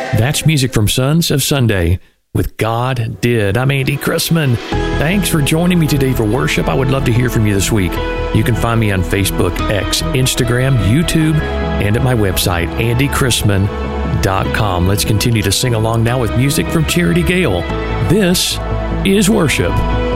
That's music from Sons of Sunday with God Did. I'm Andy Chrisman. Thanks for joining me today for worship. I would love to hear from you this week. You can find me on Facebook, X, Instagram, YouTube, and at my website, andychrisman.com. Let's continue to sing along now with music from Charity Gale. This is worship.